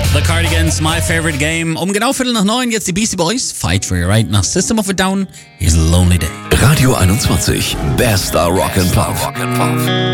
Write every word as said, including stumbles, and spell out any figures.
The Cardigans, My Favorite Game. Um genau Viertel nach neun, jetzt die Beastie Boys. Fight for Your Right nach System of a Down. Here's a Lonely Day. Radio einundzwanzig, bester Rock and Pop.